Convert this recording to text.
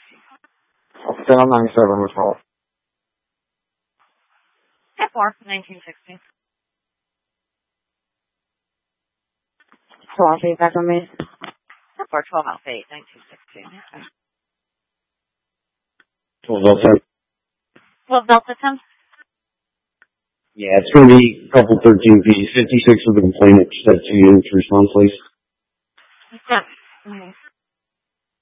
Channel 97 was called. At 4/1960. So I'll say back on me. At 4/12/8/1960. 12 Delta. 12 Delta 10. Yeah, it's going to be couple 13 feet. 56 of the complainant said to you to respond, please. Okay.